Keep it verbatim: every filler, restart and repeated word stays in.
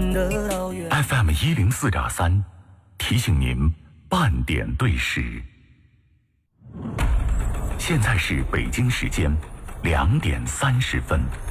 F M 一零四点三，提醒您半点对时。现在是北京时间两点三十分。